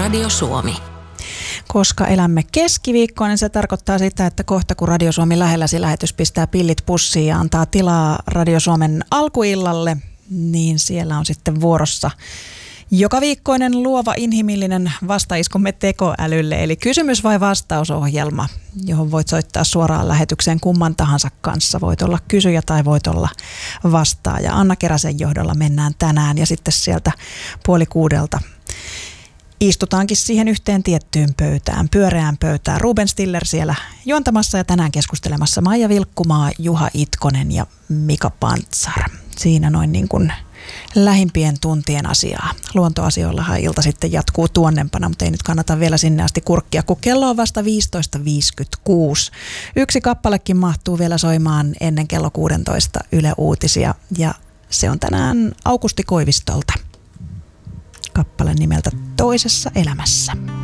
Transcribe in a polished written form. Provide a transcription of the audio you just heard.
Radio Suomi. Koska elämme keskiviikkoa, niin se tarkoittaa sitä, että kohta kun Radio Suomi lähelläsi lähetys pistää pillit pussiin ja antaa tilaa Radio Suomen alkuillalle, niin siellä on sitten vuorossa joka viikkoinen luova inhimillinen vastaiskumme tekoälylle, eli kysymys vai vastausohjelma, johon voit soittaa suoraan lähetykseen kumman tahansa kanssa. Voit olla kysyjä tai voit olla vastaaja. Anna Keräsen johdolla mennään tänään ja sitten sieltä 5:30 istutaankin siihen yhteen tiettyyn pöytään, pyöreään pöytään. Ruben Stiller siellä juontamassa ja tänään keskustelemassa Maija Vilkkumaa, Juha Itkonen ja Mika Pantsar. Siinä noin niin kuin lähimpien tuntien asiaa. Luontoasioillahan ilta sitten jatkuu tuonnempana, mutta ei nyt kannata vielä sinne asti kurkkia, kun kello on vasta 15.56. Yksi kappalekin mahtuu vielä soimaan ennen kello 16 Yle Uutisia ja se on tänään Aukusti Koivistolta. Kappale nimeltä Toisessa elämässä.